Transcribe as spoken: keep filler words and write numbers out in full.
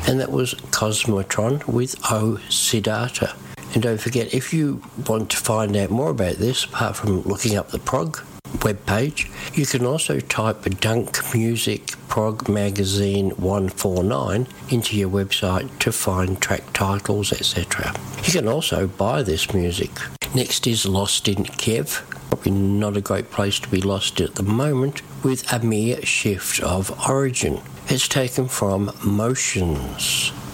and that was Cosmotron with O Siddhartha. And don't forget, if you want to find out more about this, apart from looking up the prog webpage, you can also type Dunk Music Prog Magazine one forty-nine into your website to find track titles, et cetera. You can also buy this music. Next is Lost in Kiev. Probably not a great place to be lost at the moment, with a mere shift of origin. It's taken from Motions.